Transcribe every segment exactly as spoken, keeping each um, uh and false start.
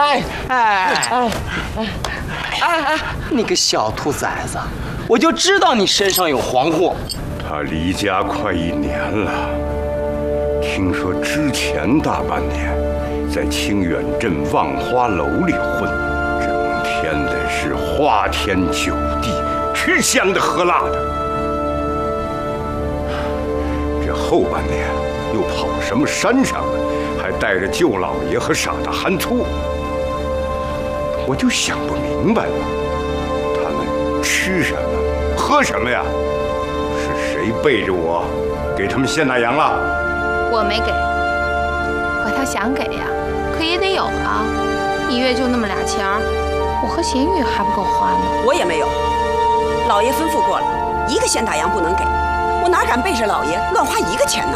哎哎哎哎哎！你个小兔崽子，我就知道你身上有黄货。 他离家快一年了，听说之前大半年在清远镇万花楼里混，整天的是花天酒地，吃香的喝辣的。这后半年又跑什么山上了，还带着舅老爷和傻大憨粗。我就想不明白了，他们吃什么喝什么呀？是谁背着我给他们献大洋了？ 我没给，怪他想给呀，可也得有啊。一月就那么俩钱儿，我和贤玉还不够花呢。 我也没有，老爷吩咐过了，一个献大洋不能给，我哪敢背着老爷乱花一个钱呢？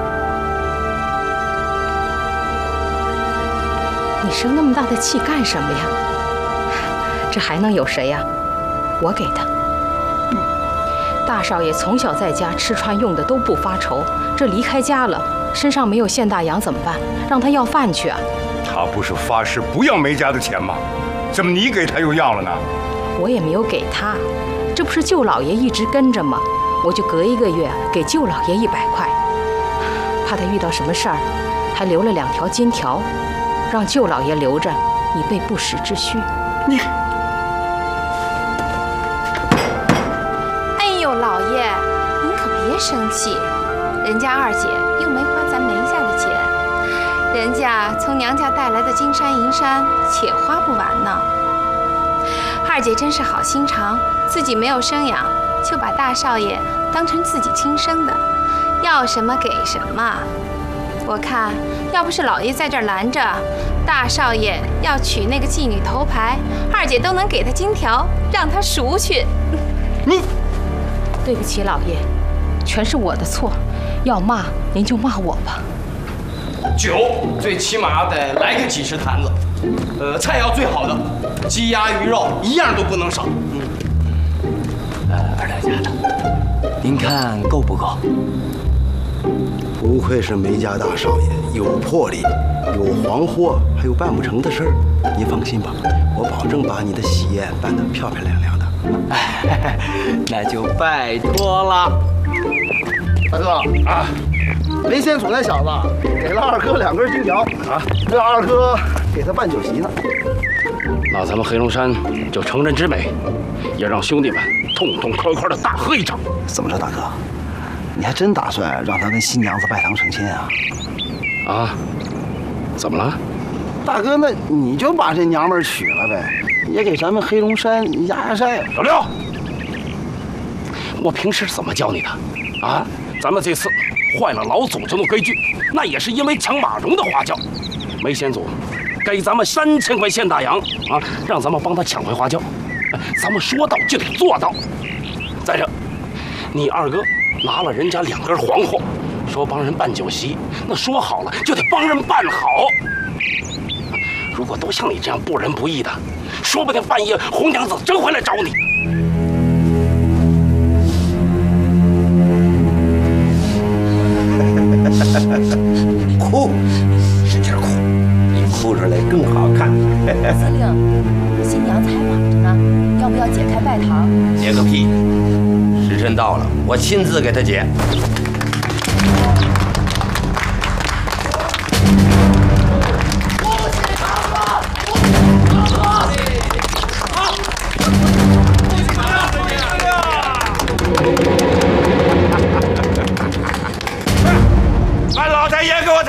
你生那么大的气干什么呀？这还能有谁呀？我给的。大少爷从小在家吃穿用的都不发愁，这离开家了，身上没有现大洋怎么办？让他要饭去啊！ 他不是发誓不要梅家的钱吗？怎么你给他又要了呢？ 我也没有给他，这不是舅老爷一直跟着吗？我就隔一个月给舅老爷一百块，怕他遇到什么事儿，还留了两条金条，让舅老爷留着，以备不时之需。 你。 老爷，您可别生气，人家二姐又没花咱梅家的钱，人家从娘家带来的金山银山且花不完呢。二姐真是好心肠，自己没有生养，就把大少爷当成自己亲生的，要什么给什么。我看要不是老爷在这儿拦着，大少爷要娶那个妓女头牌，二姐都能给他金条，让他赎去。 你。 对不起，老爷，全是我的错。要骂您就骂我吧。 酒最起码得来个几十坛子，呃，菜要最好的，鸡鸭鱼肉一样都不能少。嗯，呃，二大家的，您看够不够？ 不愧是梅家大少爷，有魄力，有黄货，还有办不成的事儿。您放心吧，我保证把你的喜宴办得漂漂亮亮的。 哎，那就拜托了。 大哥啊，梅先祖那小子给了二哥两根金条啊，让二哥给他办酒席呢。 那咱们黑龙山就乘人之美，也让兄弟们痛痛快快的大喝一场。 怎么着，大哥？你还真打算让他跟新娘子拜堂成亲啊？ 啊？怎么了？ 大哥，那你就把这娘们儿娶了呗。也给咱们黑龙山压压寨。 老六，我平时怎么教你的？啊，咱们这次坏了老祖宗的规矩，那也是因为抢马蓉的花轿。梅先祖给咱们三千块现大洋啊，让咱们帮他抢回花轿。咱们说到就得做到。再者，你二哥拿了人家两根黄货，说帮人办酒席，那说好了就得帮人办好。如果都像你这样不仁不义的，说不定半夜红娘子真会来找你。 哭，使劲哭，你哭出来更好看。 司令，新娘子还忙着呢，要不要解开拜堂？ 解个屁！时辰到了，我亲自给她解。 把老太爷给我打！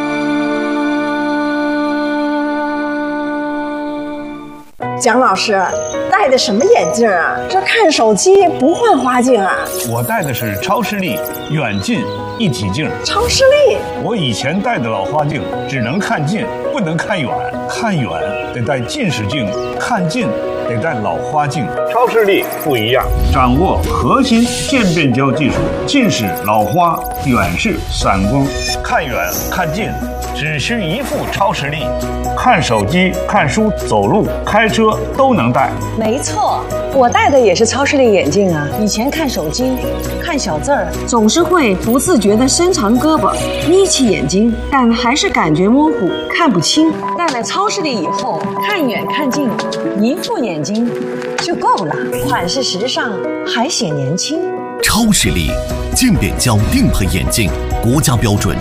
蒋老师戴的什么眼镜啊？这看手机不换花镜啊？ 我戴的是超视力远近一体镜。 超视力？ 我以前戴的老花镜只能看近，不能看远。看远得戴近视镜，看近得戴老花镜。超视力不一样，掌握核心渐变焦技术，近视、老花、远视、散光，看远看近，只需一副超视力，看手机、看书、走路、开车都能戴。 没错， 我戴的也是超视力眼镜啊。以前看手机、看小字儿，总是会不自觉地伸长胳膊、眯起眼睛，但还是感觉模糊，看不清。戴了超视力以后，看远看近，一副眼睛就够了，款式时尚，还显年轻。 超视力渐变焦定配眼镜，国家标准